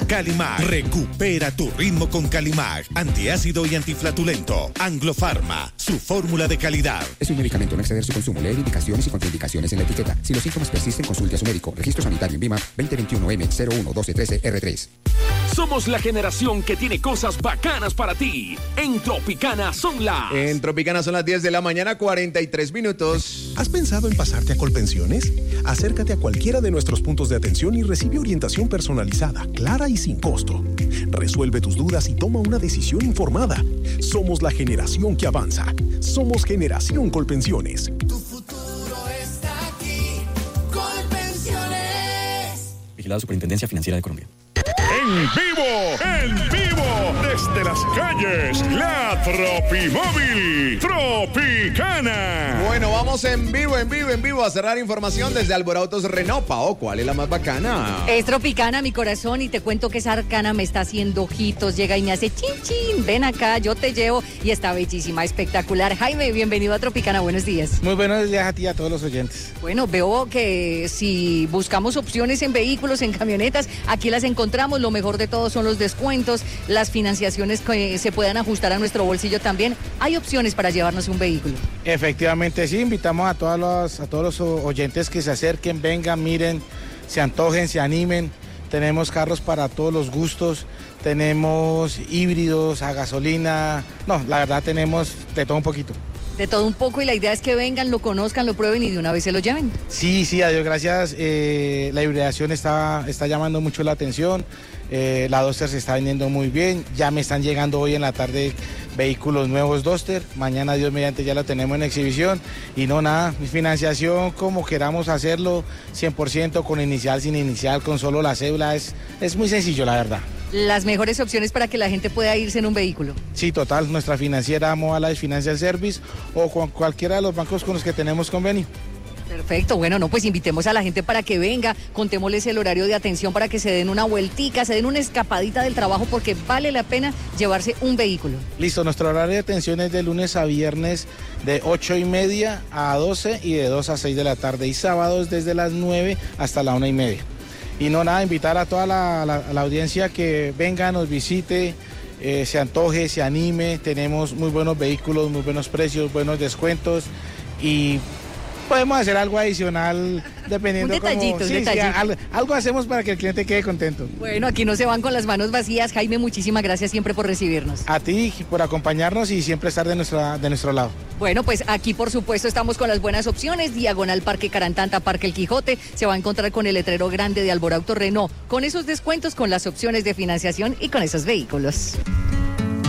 Calimag. Recupera tu ritmo con Calimag. Antiácido y antiflatulento. Anglo-Pharma, su fórmula de calidad. Es un medicamento, no exceder su consumo. Leer indicaciones y contraindicaciones en la etiqueta. Si los síntomas persisten, consulte a su médico. Registro sanitario en VIMA 2021M011213R3. Somos la generación que tiene cosas bacanas para ti. En Tropicana son las 10 de la mañana, 43 minutos. ¿Has pensado en pasarte a Colpensiones? Acércate a cualquiera de nuestros puntos de atención y recibe orientación personalizada, clara y sin costo. Resuelve tus dudas y toma una decisión informada. Somos la generación que avanza. Somos Generación Colpensiones. Tu futuro está aquí. Colpensiones. Vigilado Superintendencia Financiera de Colombia. En vivo, desde las calles, la Tropimóvil Tropicana. Bueno, vamos en vivo a cerrar información desde Alborautos Renault. Pao, ¿cuál es la más bacana? Es Tropicana, mi corazón, y te cuento que esa arcana me está haciendo ojitos, llega y me hace chin chin, ven acá, yo te llevo, y está bellísima, espectacular. Jaime, bienvenido a Tropicana, buenos días. Muy buenos días a ti y a todos los oyentes. Bueno, veo que si buscamos opciones en vehículos, en camionetas, aquí las encontramos. Lo mejor de todo son los descuentos, las financiaciones que se puedan ajustar a nuestro bolsillo también. Hay opciones para llevarnos un vehículo. Efectivamente, sí, invitamos a todos los oyentes que se acerquen, vengan, miren, se antojen, se animen. Tenemos carros para todos los gustos, tenemos híbridos, a gasolina. No, la verdad tenemos de todo un poquito. De todo un poco, y la idea es que vengan, lo conozcan, lo prueben y de una vez se lo lleven. Sí, a Dios gracias. La hibridación está llamando mucho la atención. La Duster se está vendiendo muy bien. Ya me están llegando hoy en la tarde vehículos nuevos Duster. Mañana, Dios mediante, ya lo tenemos en exhibición. Y no, nada, financiación como queramos hacerlo, 100%, con inicial, sin inicial, con solo la cédula. Es muy sencillo, la verdad. Las mejores opciones para que la gente pueda irse en un vehículo. Sí, total. Nuestra financiera Mobile Financial Service o con cualquiera de los bancos con los que tenemos convenio. Perfecto, bueno, pues invitemos a la gente para que venga, contémosles el horario de atención para que se den una vueltica, se den una escapadita del trabajo, porque vale la pena llevarse un vehículo. Listo, nuestro horario de atención es de lunes a viernes de 8:30 a 12 y de 2 a 6 de la tarde, y sábados desde las 9 hasta la 1:30. Y no, nada, invitar a toda la audiencia que venga, nos visite, se antoje, se anime. Tenemos muy buenos vehículos, muy buenos precios, buenos descuentos, y podemos hacer algo adicional dependiendo. Un detallito, sí, algo hacemos para que el cliente quede contento. Bueno, aquí no se van con las manos vacías. Jaime, muchísimas gracias siempre por recibirnos. A ti por acompañarnos y siempre estar de nuestro lado. Bueno, pues aquí por supuesto estamos con las buenas opciones. Diagonal Parque Carantanta, Parque El Quijote. Se va a encontrar con el letrero grande de Alborautos Renault, con esos descuentos, con las opciones de financiación y con esos vehículos.